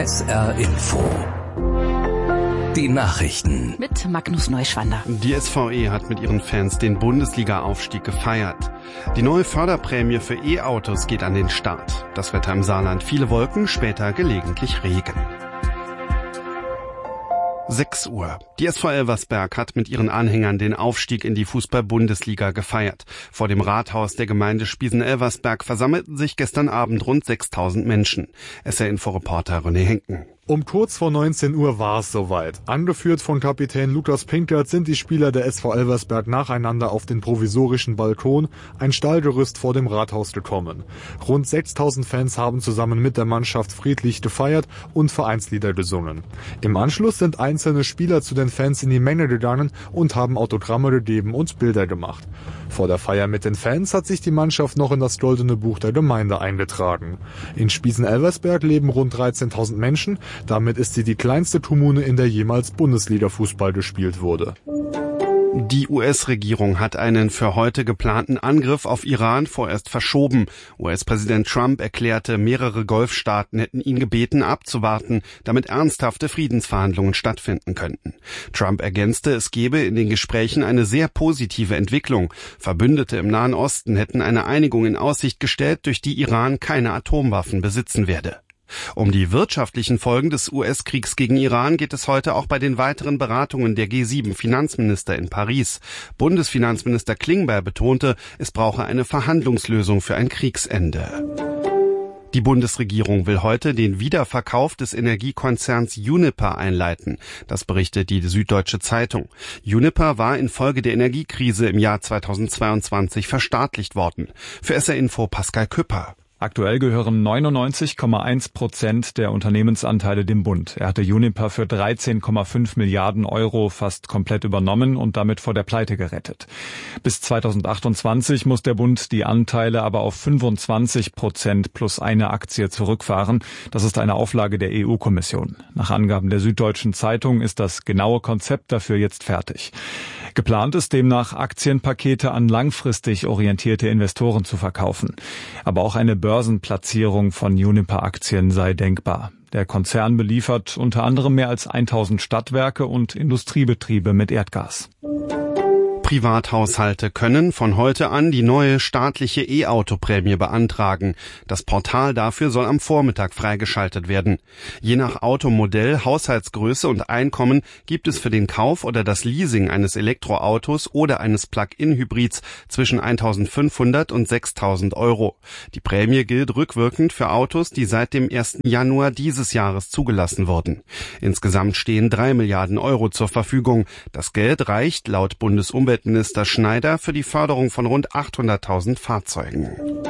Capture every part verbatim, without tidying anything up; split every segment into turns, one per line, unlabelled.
S R Info. Die Nachrichten.
Mit Magnus Neuschwander.
Die S V E hat mit ihren Fans den Bundesliga-Aufstieg gefeiert. Die neue Förderprämie für E-Autos geht an den Start. Das Wetter im Saarland: viele Wolken, später gelegentlich Regen. sechs Uhr. Die S V Elversberg hat mit ihren Anhängern den Aufstieg in die Fußball-Bundesliga gefeiert. Vor dem Rathaus der Gemeinde Spiesen-Elversberg versammelten sich gestern Abend rund sechstausend Menschen. S R-Info-Reporter René Henken.
Um kurz vor neunzehn Uhr war es soweit. Angeführt von Kapitän Lukas Pinkert sind die Spieler der S V Elversberg nacheinander auf den provisorischen Balkon, ein Stallgerüst vor dem Rathaus, gekommen. Rund sechstausend Fans haben zusammen mit der Mannschaft friedlich gefeiert und Vereinslieder gesungen. Im Anschluss sind einzelne Spieler zu den Fans in die Menge gegangen und haben Autogramme gegeben und Bilder gemacht. Vor der Feier mit den Fans hat sich die Mannschaft noch in das Goldene Buch der Gemeinde eingetragen. In Spiesen-Elversberg leben rund dreizehntausend Menschen. Damit ist sie die kleinste Kommune, in der jemals Bundesliga-Fußball gespielt wurde.
Die U S-Regierung hat einen für heute geplanten Angriff auf Iran vorerst verschoben. U S-Präsident Trump erklärte, mehrere Golfstaaten hätten ihn gebeten, abzuwarten, damit ernsthafte Friedensverhandlungen stattfinden könnten. Trump ergänzte, es gebe in den Gesprächen eine sehr positive Entwicklung. Verbündete im Nahen Osten hätten eine Einigung in Aussicht gestellt, durch die Iran keine Atomwaffen besitzen werde. Um die wirtschaftlichen Folgen des U S-Kriegs gegen Iran geht es heute auch bei den weiteren Beratungen der G sieben Finanzminister in Paris. Bundesfinanzminister Klingbeil betonte, es brauche eine Verhandlungslösung für ein Kriegsende. Die Bundesregierung will heute den Wiederverkauf des Energiekonzerns Uniper einleiten. Das berichtet die Süddeutsche Zeitung. Uniper war infolge der Energiekrise im Jahr zweitausendzweiundzwanzig verstaatlicht worden. Für S R Info Pascal Küpper.
Aktuell gehören neunundneunzig Komma eins Prozent der Unternehmensanteile dem Bund. Er hatte Uniper für dreizehn Komma fünf Milliarden Euro fast komplett übernommen und damit vor der Pleite gerettet. Bis zweitausendachtundzwanzig muss der Bund die Anteile aber auf fünfundzwanzig Prozent plus eine Aktie zurückfahren. Das ist eine Auflage der E U-Kommission. Nach Angaben der Süddeutschen Zeitung ist das genaue Konzept dafür jetzt fertig. Geplant ist demnach, Aktienpakete an langfristig orientierte Investoren zu verkaufen. Aber auch eine Börsenplatzierung von Uniper-Aktien sei denkbar. Der Konzern beliefert unter anderem mehr als tausend Stadtwerke und Industriebetriebe mit Erdgas.
Privathaushalte können von heute an die neue staatliche E-Auto-Prämie beantragen. Das Portal dafür soll am Vormittag freigeschaltet werden. Je nach Automodell, Haushaltsgröße und Einkommen gibt es für den Kauf oder das Leasing eines Elektroautos oder eines Plug-in-Hybrids zwischen eintausendfünfhundert und sechstausend Euro. Die Prämie gilt rückwirkend für Autos, die seit dem ersten Januar dieses Jahres zugelassen wurden. Insgesamt stehen drei Milliarden Euro zur Verfügung. Das Geld reicht laut Bundesumweltminister Minister Schneider für die Förderung von rund achthunderttausend Fahrzeugen.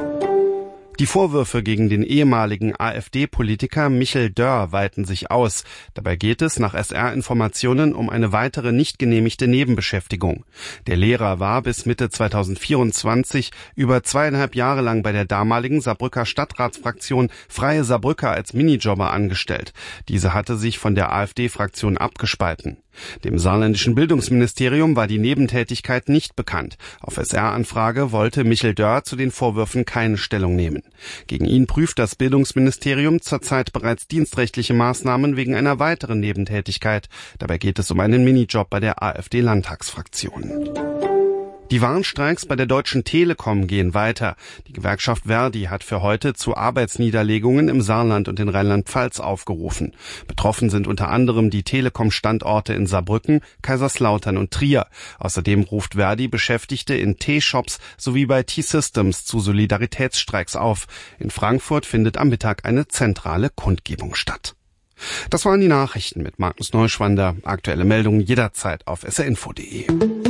Die Vorwürfe gegen den ehemaligen AfD-Politiker Michel Dörr weiten sich aus. Dabei geht es nach S R-Informationen um eine weitere nicht genehmigte Nebenbeschäftigung. Der Lehrer war bis Mitte zweitausendvierundzwanzig über zweieinhalb Jahre lang bei der damaligen Saarbrücker Stadtratsfraktion Freie Saarbrücker als Minijobber angestellt. Diese hatte sich von der AfD-Fraktion abgespalten. Dem saarländischen Bildungsministerium war die Nebentätigkeit nicht bekannt. Auf S R-Anfrage wollte Michel Dörr zu den Vorwürfen keine Stellung nehmen. Gegen ihn prüft das Bildungsministerium zurzeit bereits dienstrechtliche Maßnahmen wegen einer weiteren Nebentätigkeit. Dabei geht es um einen Minijob bei der AfD-Landtagsfraktion. Die Warnstreiks bei der Deutschen Telekom gehen weiter. Die Gewerkschaft Verdi hat für heute zu Arbeitsniederlegungen im Saarland und in Rheinland-Pfalz aufgerufen. Betroffen sind unter anderem die Telekom-Standorte in Saarbrücken, Kaiserslautern und Trier. Außerdem ruft Verdi Beschäftigte in T-Shops sowie bei T-Systems zu Solidaritätsstreiks auf. In Frankfurt findet am Mittag eine zentrale Kundgebung statt. Das waren die Nachrichten mit Magnus Neuschwander. Aktuelle Meldungen jederzeit auf s r info punkt d e.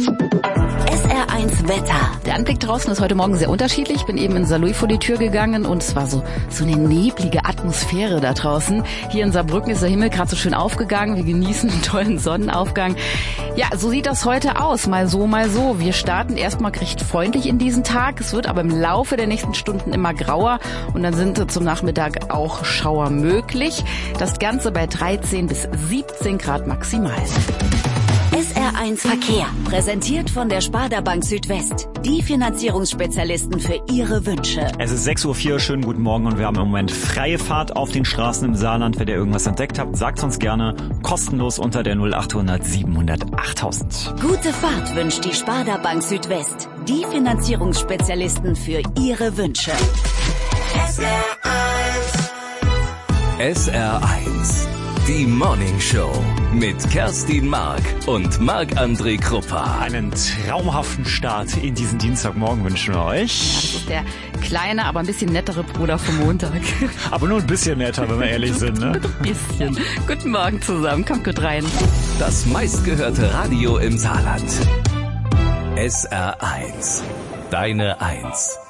S R eins Wetter. Der Anblick draußen ist heute Morgen sehr unterschiedlich. Ich bin eben in Saarlouis vor die Tür gegangen und es war so, so eine neblige Atmosphäre da draußen. Hier in Saarbrücken ist der Himmel gerade so schön aufgegangen. Wir genießen einen tollen Sonnenaufgang. Ja, so sieht das heute aus. Mal so, mal so. Wir starten erstmal recht freundlich in diesen Tag. Es wird aber im Laufe der nächsten Stunden immer grauer und dann sind zum Nachmittag auch Schauer möglich. Das Ganze bei dreizehn bis siebzehn Grad maximal. S R
R eins Verkehr, präsentiert von der Sparda Bank Südwest. Die Finanzierungsspezialisten für Ihre Wünsche.
Es ist sechs Uhr vier, schönen guten Morgen und wir haben im Moment freie Fahrt auf den Straßen im Saarland. Wenn ihr irgendwas entdeckt habt, sagt uns gerne kostenlos unter der null achthundert siebenhundert achttausend.
Gute Fahrt wünscht die Sparda Bank Südwest. Die Finanzierungsspezialisten für Ihre Wünsche.
S R eins. S R eins. Die Morning Show mit Kerstin Mark und Marc-André Kruppa.
Einen traumhaften Start in diesen Dienstagmorgen wünschen wir euch.
Das ist der kleine, aber ein bisschen nettere Bruder vom Montag.
Aber nur ein bisschen netter, wenn wir ehrlich sind, ne?
Ein bisschen. Guten Morgen zusammen, kommt gut rein.
Das meistgehörte Radio im Saarland. S R eins. Deine Eins.